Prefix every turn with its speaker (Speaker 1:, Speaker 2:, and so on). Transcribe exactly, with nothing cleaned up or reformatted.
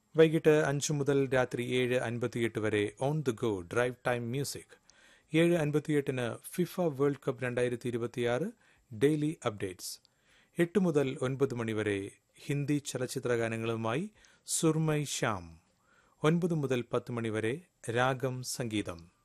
Speaker 1: വൈകിട്ട് അഞ്ചു മുതൽ രാത്രി ഏഴ് അൻപത്തിയെട്ട് വരെ on the go drive time music. ഏഴ് അൻപത്തിയെട്ടിന് ഫിഫ വേൾഡ് കപ്പ് രണ്ടായിരത്തി ഇരുപത്തിയാറ് ഡെയിലി അപ്ഡേറ്റ്സ്. എട്ട് മുതൽ ഒൻപത് മണിവരെ ഹിന്ദി ചലച്ചിത്ര ഗാനങ്ങളുമായി സുർമൈ ശ്യാം. ഒൻപത് മുതൽ പത്ത് മണിവരെ രാഗം സംഗീതം.